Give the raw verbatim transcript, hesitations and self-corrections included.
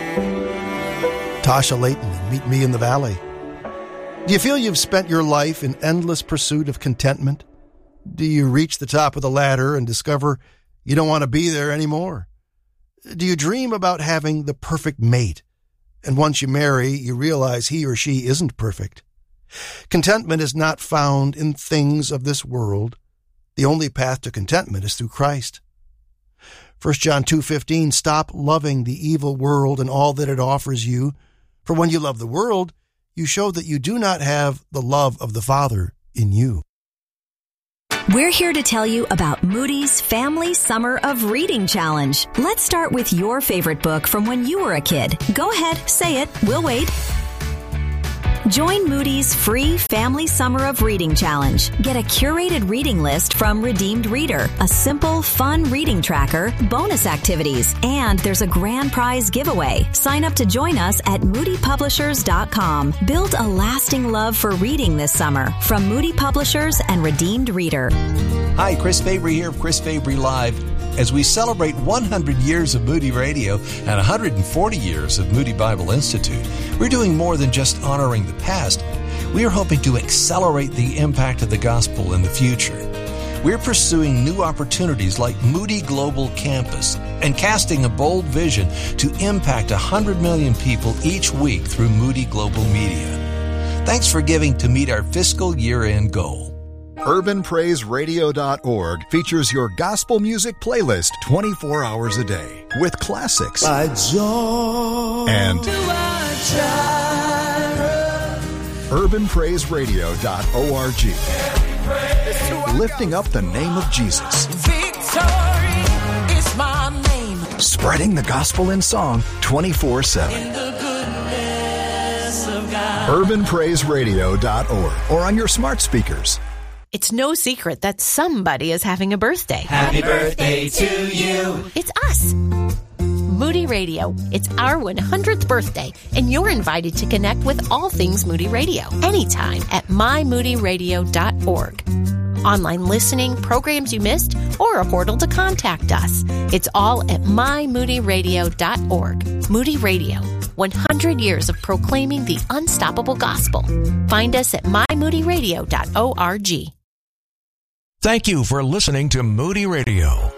Tasha Layton and Meet Me in the Valley. Do you feel you've spent your life in endless pursuit of contentment? Do you reach the top of the ladder and discover you don't want to be there anymore? Do you dream about having the perfect mate, and once you marry, you realize he or she isn't perfect? Contentment is not found in things of this world. The only path to contentment is through Christ. First John two fifteen, stop loving the evil world and all that it offers you. For when you love the world, you show that you do not have the love of the Father in you. We're here to tell you about Moody's Family Summer of Reading Challenge. Let's start with your favorite book from when you were a kid. Go ahead, say it. We'll wait. Join Moody's free Family Summer of Reading Challenge. Get a curated reading list from Redeemed Reader, a simple, fun reading tracker, bonus activities, and there's a grand prize giveaway. Sign up to join us at moody publishers dot com. Build a lasting love for reading this summer from Moody Publishers and Redeemed Reader. Hi, Chris Fabry here of Chris Fabry Live. As we celebrate one hundred years of Moody Radio and one hundred forty years of Moody Bible Institute, we're doing more than just honoring the past. We are hoping to accelerate the impact of the gospel in the future. We're pursuing new opportunities like Moody Global Campus and casting a bold vision to impact one hundred million people each week through Moody Global Media. Thanks for giving to meet our fiscal year-end goal. urban praise radio dot org features your gospel music playlist twenty-four hours a day with classics by joy and urban praise radio dot org, lifting up the name of Jesus. Victory is my name. Spreading the gospel in song twenty-four seven. In the goodness of God. urban praise radio dot org or on your smart speakers. It's no secret that somebody is having a birthday. Happy birthday to you. It's us. Moody Radio. It's our one hundredth birthday, and you're invited to connect with all things Moody Radio anytime at my moody radio dot org. Online listening, programs you missed, or a portal to contact us. It's all at my moody radio dot org. Moody Radio. one hundred years of proclaiming the unstoppable gospel. Find us at my moody radio dot org. Thank you for listening to Moody Radio.